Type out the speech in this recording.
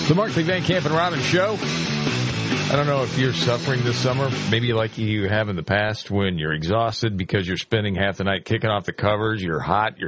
The Mark Lee Van Camp and Robbins Show. I don't know if you're suffering this summer, maybe like you have in the past when you're exhausted because you're spending half the night kicking off the covers, you're hot, you're